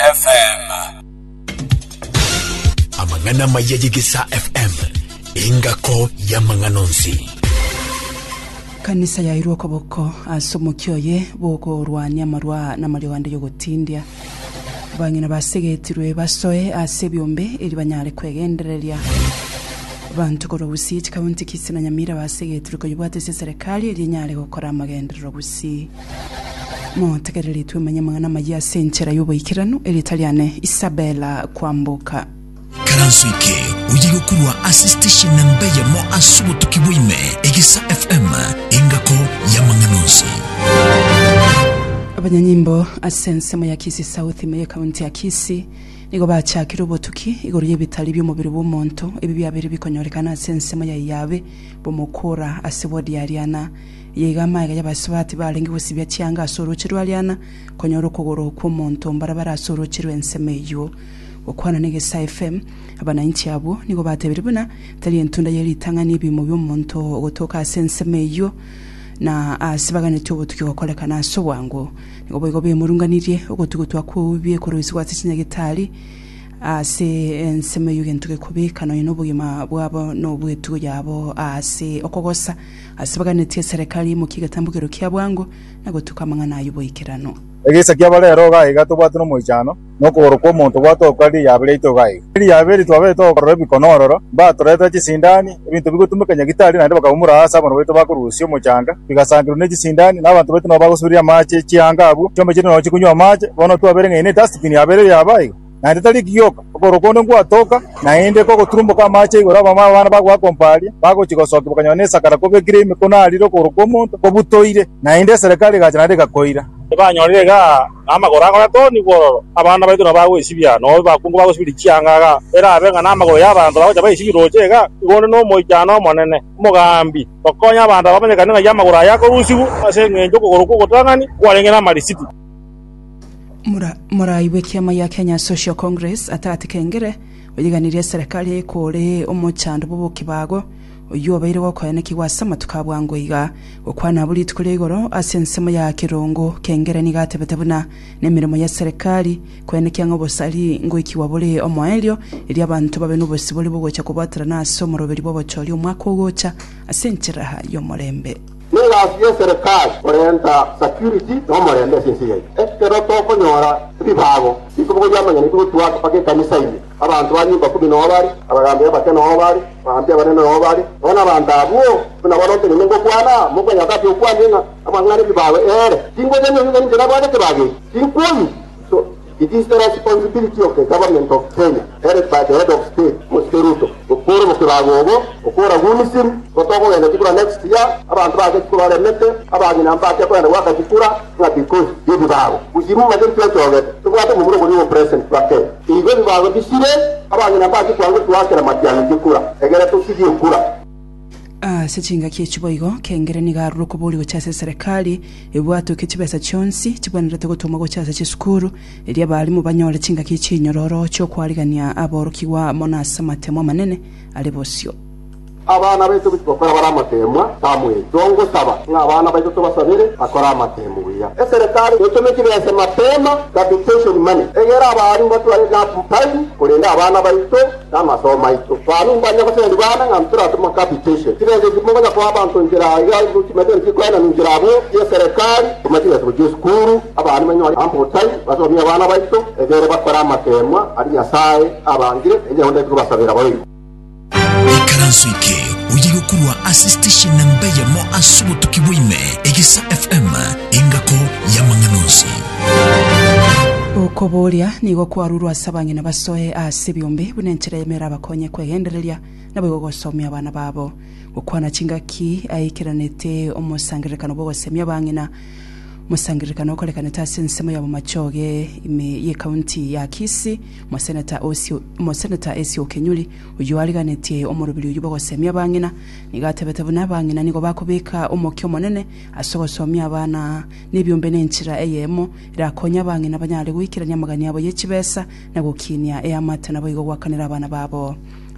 FM. Amangana mayegisa FM. Ingako ya manganonsi. Kanisa ya Iroko boko asomukyoye boko rwanya marwa na maliwande yo gutindia. Bangina basegetirwe basoye asebyombe eri banyare kwegendererya. Bantu ko Rubusi county kisina Nyamira basegetirwe ko yubate serikali eri nyare gukora amagenderero Rubusi. Mo tegereri tumenya mangana magia senchera yoboyikirano eri Italiane Isabella Kwambuka. Karansuike ujigokurwa assistation nambeya mo asubu tukibwime Egisa FM ingako ya manganonsi. Abanyanyimbo asensemo ya Kisi South Meye County ya Kisi nigo bachakira ubutuki igoriye bitali by'umubiri w'umuntu ibi byabiri bikonyorekana asensemo ya yabe bomukora asebodi yariana yegama y'abasubati barenga busibya cyanga asorokirwa ariana konyoro kugoro ku muntu mbarabara asorokirwe ensemeyo okwana n'Egisa FM abananchi abo nigo batebiribuna tali entunda yeri tanga nibi mu by'umuntu ogotoka asensemeyo na asibagane tubo tukiwakolekana aso wangu nigo bemurunganirie ogotugutwa ku byekorezi kwa Kinyagitali ase enseme yugentuke kubikano y'nobugima bwabo n'obwetu yabo ase okogosa asibagane tie serikali mu kigatambukiro kyabwango nagotukamanga nayoboyikirano Egisa kyabalero gahiga tubwatu no mujano no kugoroko muntu bwato kwali yabere itogayi iri yabere twabe to korobi konororo ba toreta kisindani ibintu bigutumukanya gitali nande bakabumura hasa abantu beto bakurusyo mujanga bigasangira ne kisindani nabantu beto no bagusubira mache kihangabu cyombe kino no kikunywa mache bono twabere ngene dustbin yabere yabayi nande tali kiyoka kugorokondo ngwatoka naende ko guturumbuka mache igora bama bana bagwa kompali bago kigosoka bakanyonesa karakobe grime konaliro kugoroko muntu ko butoire naende serikali gacha nande gakoira banyorega amagoro akora ni gororo abana baito nabagwisibya no bakungu bagusibira cyanga era abenga namagoro y'abantu baje bayishibirojega igone no mojano monene mugambi bakonya abantu babanyekana y'amagoro ayako rusibu asengenjo kugoro kugotangani warenge na marisiti mura iwe kyama ya Kenya Social Congress atati kengere oyiganiriye serikali ekore omuchando bubukibago uyu bayire wakoyane kiwasama tukabwango iga okwana buli tukulegoro asensemo ya Kirongo kengere ni gatebetebuna nemirimo ya serikali kwene kyango bosali ngo ikiwabule omwaelyo iri abantu babe n'ubusiboli bwogocha kubatira naso muroberi bobocholi umwako wogocha asenchira yo morembe Nega asiye serikali orenta security no morembe sinsiye ekero toko nyora bibago ikubugo jamanya ni kutuwa pake kanisa ile abantu banyumba kubi no bari abagambe bake no bari bahambe bane no bari bona abantu abo kuna baronte ningo kwana muko nyakati ukwaninga amangane bibago tingo nyenye nyenye nabade kebage tinkuni so it is the responsibility of the government of Kenya, headed by the head of state, Muskeruto. Ukora mukiragogo, ukora gumisim, kotoko ende tikura next year, abantu baje tikura remete, abantu nambake kwenda waka tikura, na because yebi bago. Usimu madem tuatoge, tukwato mumuro kuri president wake. Igo bago bisire, abantu nambake kwanga tuwakira matiani tikura. Egera tusigi ukura. Sechinga kichiboigo kengere ni garu kubuli gochase serikali ebwato kichibesa chonsi chibonera tegotuma gochase chisukuru eri abali mu banyole chinga kichinyororo cyo kwaligania aborokiwa monasa matemo manene alebosyo abana betu bitokora baramatema tamwe dongo saba ngabana betu tubasabire akora amatemo wiya serikali yotomekibese matema capitation money egera abari ngatu ari na time kurenda abana betu namasoma ito kwani mbanya ko sendi bana ngamtura tuma capitation kireze kimonga kwa abantu ngira ya ultimate kikwena ngira abo ya serikali tumatira tuje skuru abana manyo ampo time basomya abana betu egere bakora amatema ari nyasaye abangire ege honde kubasabira bayi Karansuike ujigokurwa assistation nambeya mo asubu tukibwime Egisa FM ingako ya manganonsi. Okobolia nigo kwarurwa sabangi na basoye asibyombe bunenchera yemera abakonye kwegendererya nabo gosomya abana babo ukwana chingaki ayikiranete omusangirekano bogosemya bangina musangirikano kolekana tasensemo ya machoge ye county ya Kisi mo senator Esio Kenyuli ujuwaliganetie omurubili ujubogosemya bangina nigatebetebuna bangina nigo bakubika omokyo monene asogosomya abana nibyombe nenchira eyemo rakonya bangina banyale wikiranya magani yabo yekibesa nagukinya eyamata nabo igo wakanira abana babo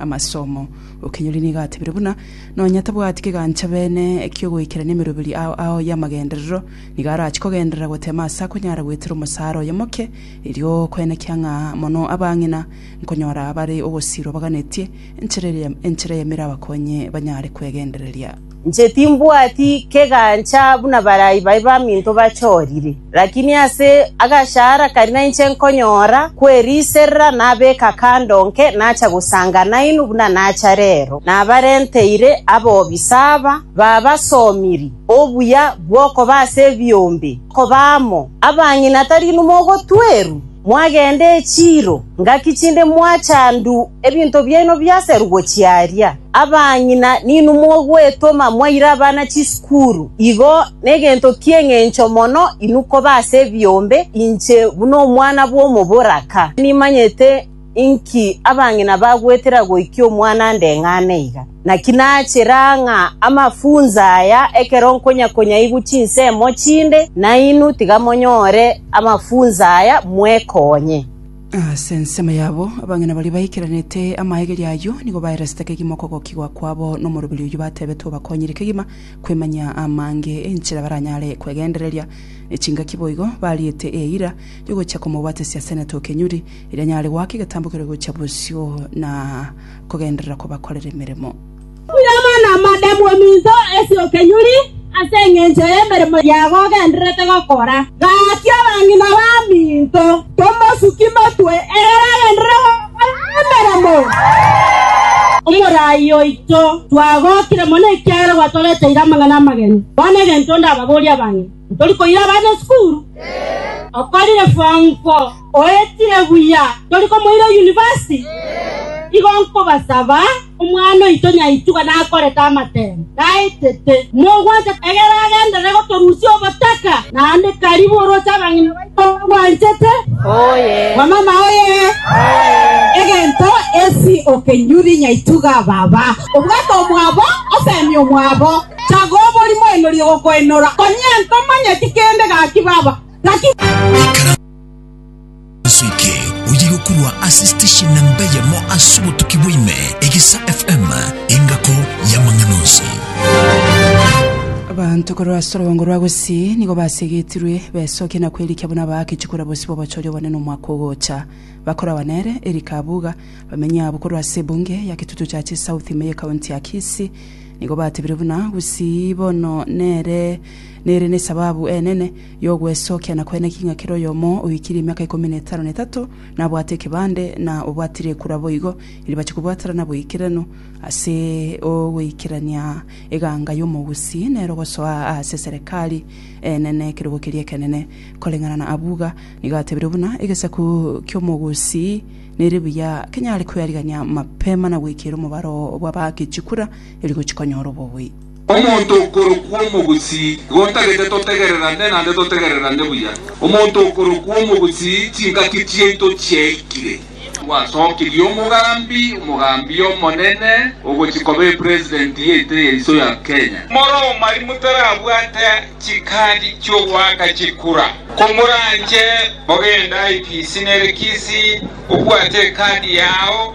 amasomo ukinyuri ni gatebire buna no nyatabwati kigancha bene ekiyogwikira nimirubiri aho yamagenderero nigara kikogendera gutema sako nyara gwitira umusaro yamoke iryo kwene kyanga mono abangina nkonyora abari obosiro baganetie encherere yemira bakonye banyare kwegendereria nje timbwati kegancha buna barayi baiba minto bachorire lakini ase agashara karina inche nkonyora kweriserra nabeka kandonke nacha gusanga nainu buna nacha rero nabarenteire abo bisaba babasomiri obuya bwoko base byombe ko bamo abanyina tari numogo tweru mwagende ekiro ngakichinde mwachandu ebinto byeno byaserugo kyaria abanyina ninu mwogwetoma mwaira bana chiskuru igo negento kiengencho mono inuko base byombe inche buno mwana bwo muboraka nimanyete inki abangina bagwetera go ikyo mwana ndenganeiga na kinachiranga amafunza aya ekeronkonya konya ibuchinse mochinde na inu tigamonyore amafunza aya mwekonye sensema yabo abangina bali bayikiranete amahegeri ayo nigo bayirasitake kimoko kigwa kwabo no mu rubili yubatebe to bakonyirike gima kwemanya amange enchira baranyale kwegendereria echinga kiboigo baliyete eira yogo chako mubate sia senato kenyuri iranyale waki gatambukire go chabusyo na kugenderera ko bakorera imirimo uyamana madamu emizo esio kenyuri asengenje emeremo yago genderete gokora gatya bangina baminto tomosukimatwe era genderero umurayo ito twagokire mone kyara gwatolete iramangana mageni bane gento ndababolia bangi toliko ira bane skuru akorire fanko oetire buya toliko moira university igonko basaba umwana itonya ituga nakoreta amatemo naitete mogwaje egera agenda rego torusio bataka nande karibu rocha bangina wanjete oye mama oye egento esi okenyuri nyaituga baba ubwato mwabo osemyo mwabo chagobo limo enori gokoenora konyento manya tikende gakibaba gaki Suike ujigokurwa assistation nambeye mo asubu tukibwime Egisa FM ingako yamanganozi abantu korwa sorobongo rwagusi nigo basegetirwe besoke na kwelika buna bakicikura bosi bo bacoryo bone no mwakogocha bakora banere erikabuga bamenya abukorwa sebunge yakitutu cyace South Meye County ya Kisii nigo batebire buna gusi bono nere ne sababu enene yogwesoke na kwene kinga kiro yomo uyikiri imyaka 13 nabo ateke bande na ubwatire kuraboigo ili bachikubwatara nabo ikirano ase owikirania eganga yo mugusi nero gosoa ase serikali enene kirugo kiriye kenene kolengana na abuga nigatebire buna egesa ku kyo mugusi neribuya Kenya ali kuyariganya mapema na wikiro mubaro bwabakicikura iligo chikonyoro bowi omuntu kurukuwa mugusi gontagete totegererande nande totegererande buya omuntu kurukuwa mugusi chinga kichieto chekire wasokiri umugambi omonene ogochikobe president yete iso ya Kenya moro mari mutarabwate chikandi cyo waka chikura komuranje bogenda IPC nerekisi ubwate kandi yao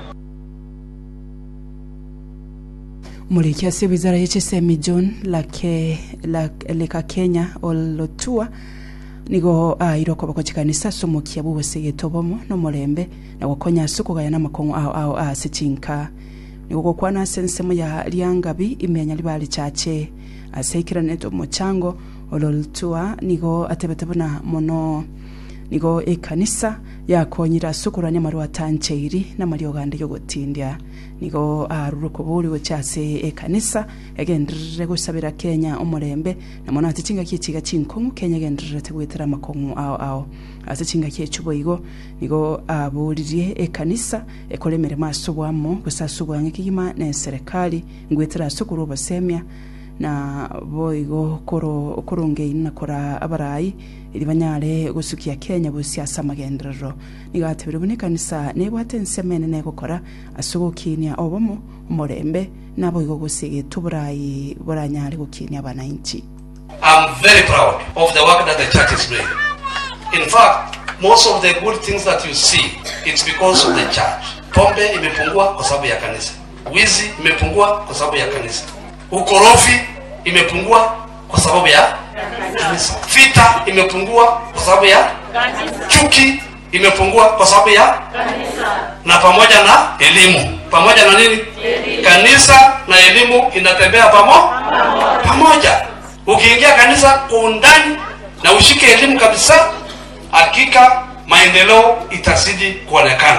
Muliki ase wizara y'Echesemi John leka Kenya olotua nigo iroko bakochikanisa somokia bubose tobomo no molembe na wakonya suko gaya na makongo ao asichinka nigo kwana sensemo ya liangabi imenya libali chache asekira neto mochango olotua nigo atebetabona mono nigo ekanisa yakonyira sukuranya marwa tancheiri na mariogande yo gotindya nigo aruruko buri gochase ekanisa yagendere gusabira Kenya omurembe namona atichinga kichiga chinkongu Kenya gendere tegwetera makongu ao asichinga kiechuboigo nigo aburirie ekanisa ekolemere masubwamo gusasubwange kigima na serikali ngwetera sukuru basemya na boigo koronge inakora abarayi ilibanyale gusukia Kenya busiasa magenderero nigatebire bunekanisa nebwate nsemene negokora asugokinia obomo umurembe naboigo gusige tuburayi buranyale gukinia abananchi. I'm very proud of the work that the church is doing. In fact, most of the good things that you see, it's because of the church. Pombe imepungua kwa sababu ya kanisa. Wizi imepungua kwa sababu ya kanisa. Ukorofi imepungua kwa sababu ya kanisa. Vita imepungua kwa sababu ya kanisa. Chuki imepungua kwa sababu ya kanisa. Na pamoja na elimu. Pamoja na nini? Elimu. Kanisa na elimu inatembea pamoja. Ukiingia kanisa kwa undani na ushike elimu kabisa, hakika maendeleo itazidi kuonekana.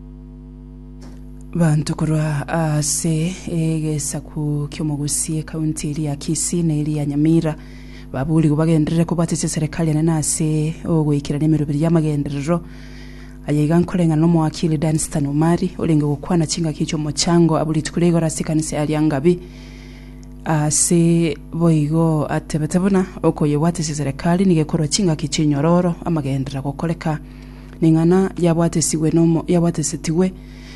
Bantu kurwa ase egesa ku kyomugusie kaunti iri ya Kisii na iri ya Nyamira babuli kubagenderera kubatse serikali na ase ogwikira nemero biri yamagenderero ayiga nkolenga no mwakili Danstan Omari olenge gukwana kinga kicho mochango abuli tukurego rasikanise ali angabi ase boigo atebetabona okoye watse serikali nigekoro kinga kichinyororo amagendera gukoleka ningana yabwatesiwe nomo yabwatesetiwe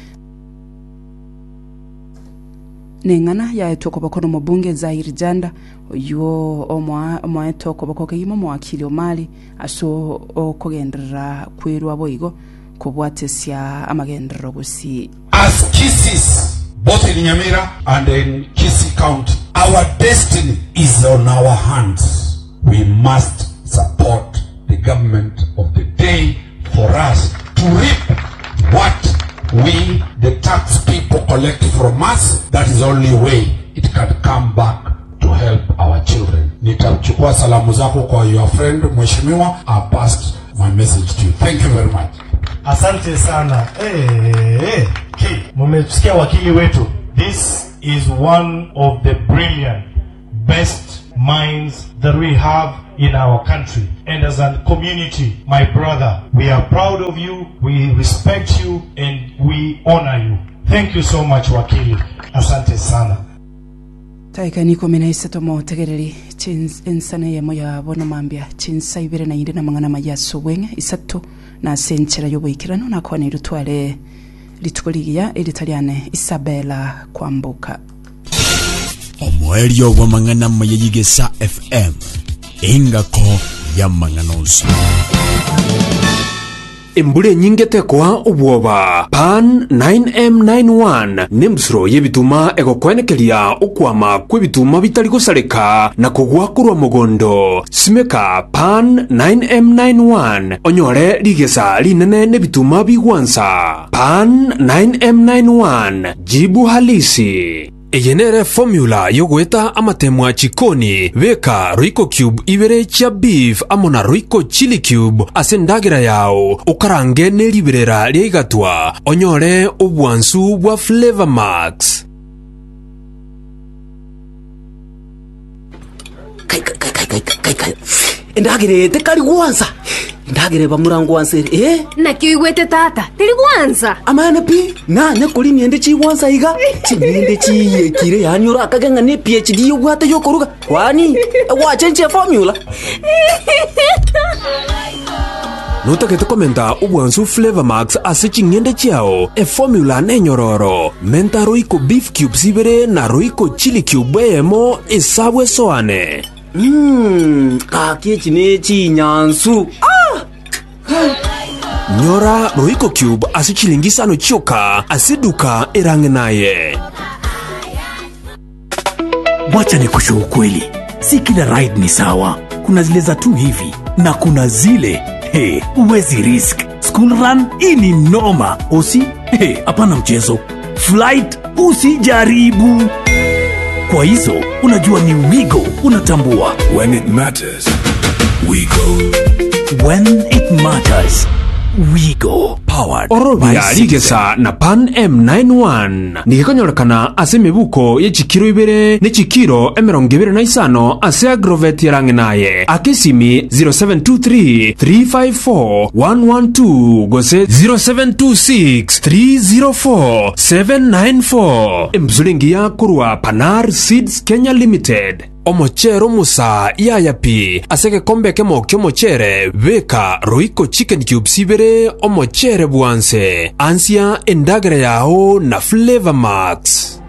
nengana ya etoko bakono mubunge Zahir Janda yo omwa etoko bakoke yimo mwakili Omari aso okugendera kwirwa boigo kubwatesya amagendero gusi. As Kisii, both in Nyamira and in Kisii County, our destiny is on our hands. We must support the government of the day for us to reap what we, the tax people, collect from us. That is the only way it can come back to help our children. Nitachukua salamu zako kwa your friend Mheshimiwa. I passed my message to you. Thank you very much. Asante sana. Mumesikia wakili wetu. This is one of the brilliant, best minds that we have in our country. And as a community, my brother, we are proud of you, we respect you, and we honor you. Thank you so much, wakili. Asante sana. Taika niko menaisa tomo tegereri insane ya moya bono mambia chinsa ibere na inde na mangana mayaso wenge isato na senchera yoboikirano na kwane rutwale litukoligia elitaliane Isabella Kwambuka omwelio wa mangana mayigesa FM ingako ya manganozi Embule nyingete kwa ubwoba PAN 9M91 nemsro yebituma egokwenekelia ukwama kwebituma bitali gusareka na kugwakurwa mugondo simeka PAN 9M91 onyore ligesa linene nebituma bigwansa PAN 9M91 jibu halisi Eyenere formula yogweta amatemwa chikoni veka Royco Cube ibere cha beef amona Royco Chili Cube asendagira yao ukarange neliberera liigatwa onyore ubwansu bwa Flavor Max kai ndagirete kali gwanza ndagire bamurango wansere nakyo igwete tata tiri gwanza amana pi na kuri niende chi gwanza iga chimende chi kire yanyura akagenga ne PhD yogwata yokoruga kwani wachenche formula Nutakete komenta ubwansu Flavor Max asichingende chao formula nenyororo menta Royco Beef Cube sibere na Royco Chili Cube emo isabwe soane kaki chine nyansu Nyora Royco Cube asichilingisa no choka asiduka irange naye Wacha nikusho ukweli, si kila ride ni sawa. Kuna zile za tu hivi na kuna zile uwezi risk. School run ini noma. Osi hapana mchezo. Flight usijaribu. Kwa hizo unajua ni Wigo unatambua. When it matters, Wigo. When it matters, Wigo. Powered Orobia ligesa na PAN M91 nikikonyorekana ase mebuko ye chikiro ibere ne chikiro emerongibere na isano ase agrovet yarange naye akesimi 0723 354 112 gose 0726 304 794 emzulingia kurwa Panar Seeds Kenya Limited Omochero musa yayapi aseke kombe kemo kyomochere veka Royco Chicken Cube sibere omochere buanse ansia endagre yao na Flavor Max